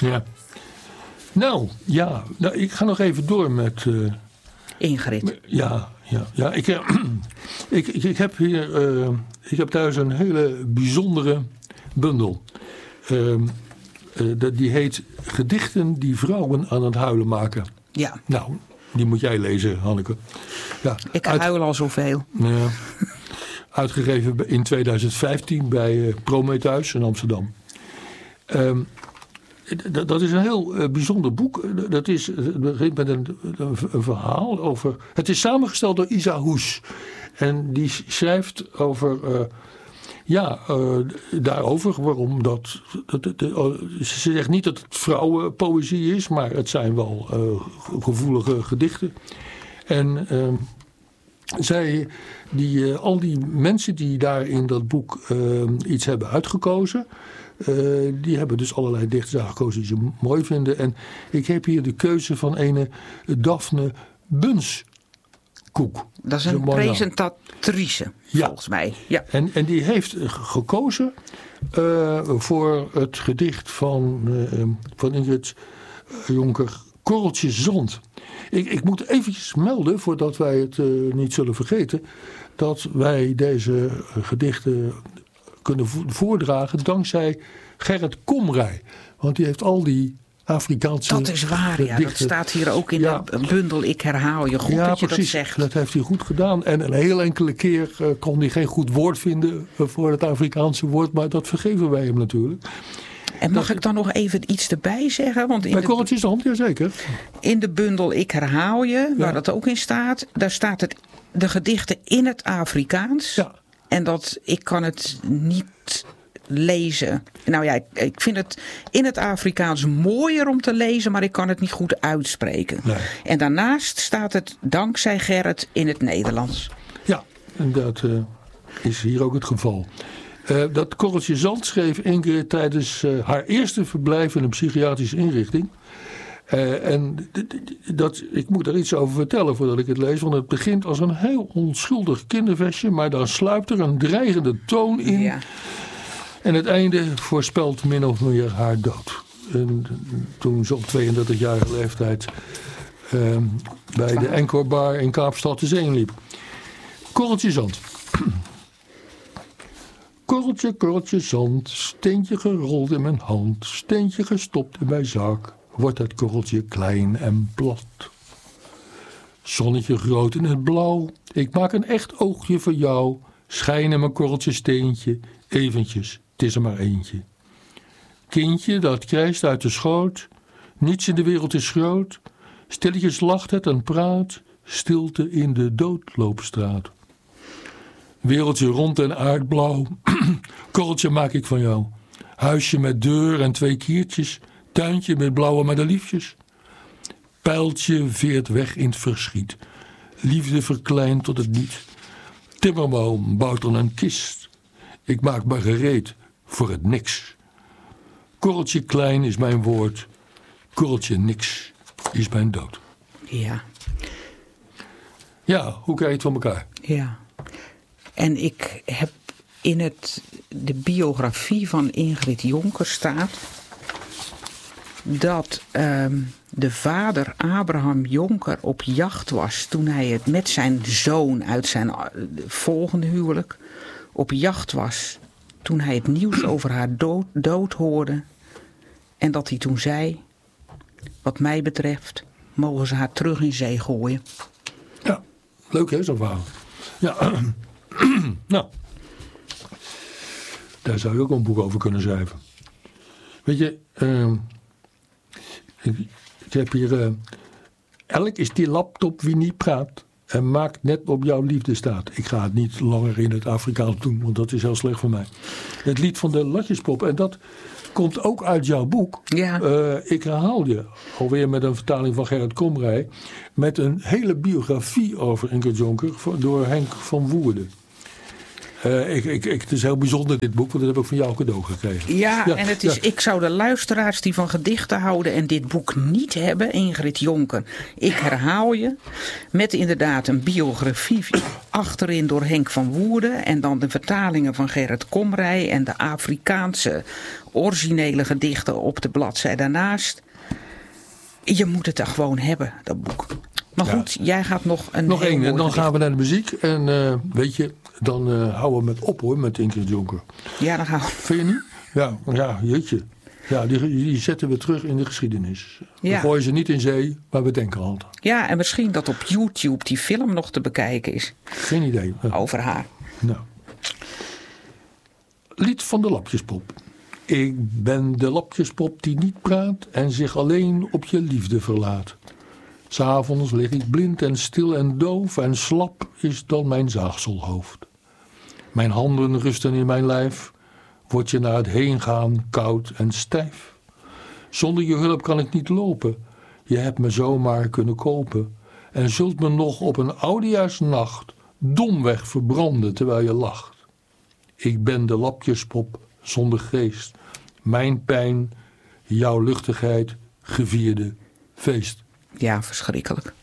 Ja. Nou, ik ga nog even door met... Ingrid. Ja. Ik heb hier... ik heb thuis een hele bijzondere bundel. Die heet Gedichten die vrouwen aan het huilen maken. Ja. Nou, die moet jij lezen, Hanneke. Ja, ik huil al zoveel. Ja, uitgegeven in 2015 bij Prometheus in Amsterdam. Dat is een heel bijzonder boek. Het begint met een verhaal over... Het is samengesteld door Isa Hoes. En die schrijft over... daarover waarom dat... Ze zegt niet dat het vrouwenpoëzie is, maar het zijn wel gevoelige gedichten. En al die mensen die daar in dat boek iets hebben uitgekozen... die hebben dus allerlei dichters uitgekozen die ze mooi vinden. En ik heb hier de keuze van ene Daphne Bunskoek. Dat is een presentatrice, volgens mij. Ja. En die heeft gekozen voor het gedicht van Ingrid Jonker, Korreltje Zand. Ik moet eventjes melden, voordat wij het niet zullen vergeten... dat wij deze gedichten kunnen voordragen dankzij Gerrit Komrij. Want die heeft al die Afrikaanse... Dat is waar, ja. Dat staat hier ook in de bundel. Ik herhaal je goed dat je precies. Dat zegt. Dat heeft hij goed gedaan. En een heel enkele keer kon hij geen goed woord vinden voor het Afrikaanse woord. Maar dat vergeven wij hem natuurlijk. En mag ik dan nog even iets erbij zeggen? Want bij Korreltjes de Hand, jazeker. In de bundel Ik herhaal je, waar dat ook in staat. Daar staat de gedichten in het Afrikaans. Ja. En ik kan het niet lezen. Nou ja, ik vind het in het Afrikaans mooier om te lezen, maar ik kan het niet goed uitspreken. Nee. En daarnaast staat het dankzij Gerrit in het Nederlands. Ja, en dat is hier ook het geval. Dat Korreltje Zand schreef Ingrid tijdens haar eerste verblijf in een psychiatrische inrichting. Ik moet er iets over vertellen voordat ik het lees. Want het begint als een heel onschuldig kinderversje. Maar dan sluipt er een dreigende toon in. Ja. En het einde voorspelt min of meer haar dood. En toen ze op 32-jarige leeftijd bij de Encore Bar in Kaapstad de Zee liep. Korreltje Zand. Korreltje, korreltje zand, steentje gerold in mijn hand, steentje gestopt in mijn zak, wordt het korreltje klein en plat. Zonnetje groot in het blauw, ik maak een echt oogje voor jou, schijn in mijn korreltje steentje, eventjes, het is er maar eentje. Kindje dat krijst uit de schoot, niets in de wereld is groot, stilletjes lacht het en praat, stilte in de doodloopstraat. Wereldje rond en aardblauw, korreltje maak ik van jou. Huisje met deur en 2 kiertjes, tuintje met blauwe madeliefjes. Pijltje veert weg in het verschiet, liefde verkleint tot het niet. Timmerman bouwt dan een kist, ik maak maar gereed voor het niks. Korreltje klein is mijn woord, korreltje niks is mijn dood. Ja. Ja, hoe krijg je het van elkaar? Ja. En ik heb in de biografie van Ingrid Jonker staat dat de vader Abraham Jonker op jacht was toen hij het met zijn zoon uit zijn volgende huwelijk op jacht was toen hij het nieuws over haar dood hoorde en dat hij toen zei, wat mij betreft mogen ze haar terug in zee gooien. Ja, leuk hè zo'n verhaal. Ja. Nou, daar zou je ook een boek over kunnen schrijven. Weet je, ik heb hier... elk is die laptop wie niet praat en maakt net op jouw liefde staat. Ik ga het niet langer in het Afrikaans doen, want dat is heel slecht voor mij. Het lied van de Latjespop, en dat komt ook uit jouw boek. Ja. Ik herhaal je, alweer met een vertaling van Gerrit Komrij, met een hele biografie over Ingrid Jonker door Henk van Woerden. Het is heel bijzonder dit boek, want dat heb ik van jou cadeau gekregen. Ja, en het is, ik zou de luisteraars die van gedichten houden en dit boek niet hebben, Ingrid Jonker, ik herhaal je, met inderdaad een biografie achterin door Henk van Woerden en dan de vertalingen van Gerrit Komrij en de Afrikaanse originele gedichten op de bladzij daarnaast. Je moet het er gewoon hebben, dat boek. Maar goed, jij gaat nog een... Nog één, en dan gaan we naar de muziek. En weet je, dan houden we met op hoor, met Ingrid Jonker. Ja, dan gaan we. Vind je niet? Ja, jeetje. Ja, die zetten we terug in de geschiedenis. We Ja. gooien ze niet in zee, maar we denken altijd. Ja, en misschien dat op YouTube die film nog te bekijken is. Geen idee. Over haar. Nou. Lied van de Lapjespop. Ik ben de lapjespop die niet praat en zich alleen op je liefde verlaat. 'S Avonds lig ik blind en stil en doof en slap is dan mijn zaagselhoofd. Mijn handen rusten in mijn lijf, word je na het heengaan koud en stijf. Zonder je hulp kan ik niet lopen, je hebt me zomaar kunnen kopen en zult me nog op een oudejaarsnacht domweg verbranden terwijl je lacht. Ik ben de lapjespop zonder geest, mijn pijn, jouw luchtigheid, gevierde feest. Ja, verschrikkelijk.